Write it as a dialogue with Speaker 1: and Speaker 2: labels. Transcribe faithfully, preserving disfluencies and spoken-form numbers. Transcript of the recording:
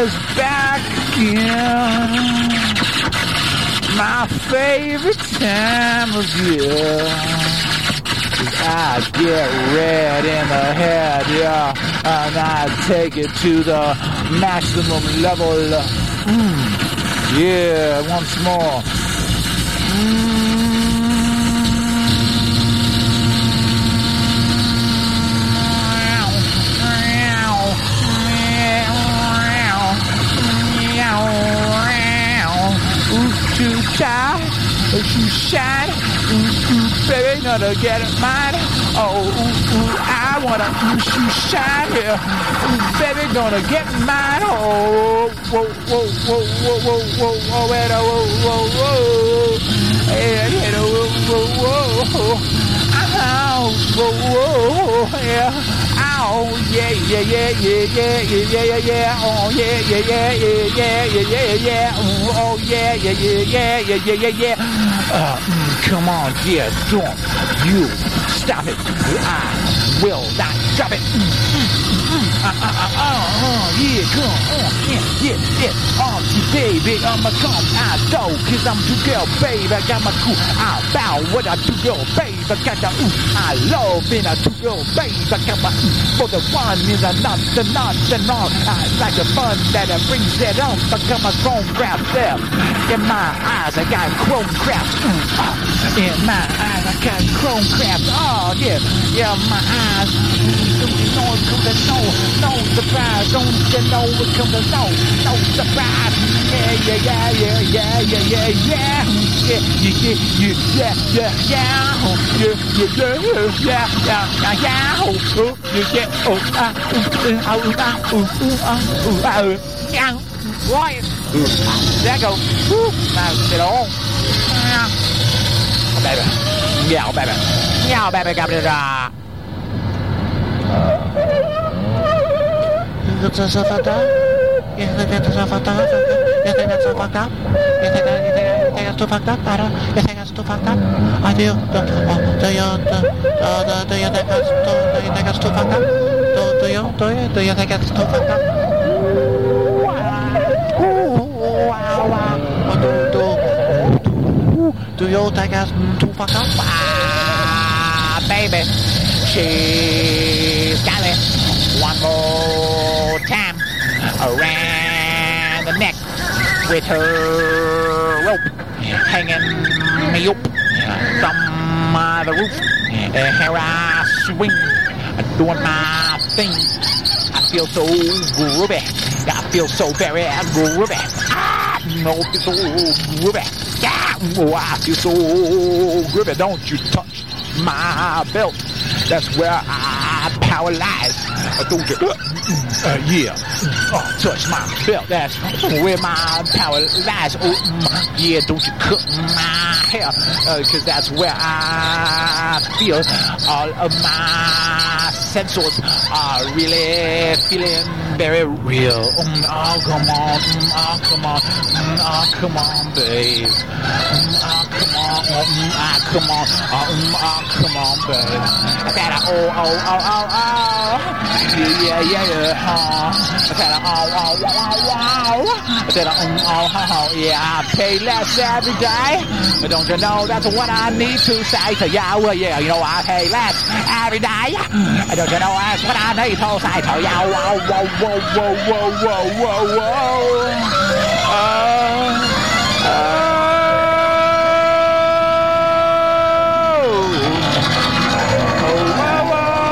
Speaker 1: is back again. My favorite time of year. I get red in the head, yeah, and I take it to the maximum level. Mm. Yeah, once more. Mm. Too shy, too shine, ooh, ooh, baby, gonna get it mine. Oh, ooh, ooh, I wanna ooh, shoot shine here. Ooh, baby, gonna get mine. Oh, whoa, whoa, whoa, whoa, whoa, whoa, whoa, whoa, whoa, whoa, whoa, yeah, yeah, whoa, whoa, whoa, ow, whoa, whoa, yeah. Oh yeah, yeah, yeah, yeah, yeah, yeah, yeah, yeah, oh yeah, yeah, yeah, yeah, yeah, yeah, yeah, yeah, oh yeah, yeah, yeah, yeah, yeah, yeah, yeah, yeah. Uh, mm, come on, dear, don't you stop it. I will not drop it. Mm, mm, mm, uh, uh, uh, uh, uh, yeah, come on, yeah, yeah, yeah. Oh, baby, I'ma come out though, cause I'm too girl, babe. I got my cool, I bow what I do, girl, babe. I got the ooh, I love being a two girl, babe. I got my ooh. For the one is a not the not the not. I like the fun that it brings it on. Become a chrome craft there. In my eyes, I got chrome craft. Mm, uh, in my eyes, I got chrome craft. Oh, yeah. Yeah, my eyes. Don't you know it come to no, no surprise. Don't you know it come to no, no surprise. Yeah, yeah, yeah, yeah, yeah, yeah, yeah, yeah. Yeah, yeah, yeah, yeah, yeah, yeah, yeah. Yeah, yeah, yeah, yeah, yeah, yeah, oh, yeah, yeah. Oh, ah, ooh, ah, ooh, ah, ooh, ooh, ah, ooh, ah, ooh, yeah, right. There I go. Woo. Now, sit on. Yeah. Oh, baby. Yeah, baby. Yeah, baby, got it. It's so fucked up. You think that's so fucked up? You think that's so fucked up? You think that, you think, you think that's too fucked up? I don't. You think that's too fucked up? I do. Do, oh, do you, do, do, do you think that's too, do you think that's too fucked up? Do, do you, do you, do you think that's too fucked up? Do, do, do you think that's too fucked up? Ah, baby, she's got it one more time around the neck with her rope hanging me up from uh, the roof. And here I swing, doing my thing. I feel so groovy. I feel so very groovy. Ah, no, I feel so groovy. Yeah, oh, I feel so groovy. Don't you touch my belt. That's where I power lies. Don't you? Uh, yeah. Oh, touch my belt. That's where my power lies. Oh, yeah. Don't you cut my hair? Uh, Cause that's where I feel all of my sensors are really feeling very real. Mm, oh, come on. Mm, oh, come on. Mm, oh, come on, babe. Mm, oh, come on. Mm, oh, come on. Oh, mm, oh, come on, babe. That I, oh, oh, oh, oh, oh. Yeah, yeah, yeah, yeah. Oh. That I, oh, oh, wow, wow. That I, um, oh, oh, oh. Yeah, I pay less every day. Don't you know that's what I need to say to you? Well, yeah, you know I pay less every day. Don't you know that's what I need to say to you? Whoa, whoa, whoa, whoa, whoa, whoa, whoa, whoa.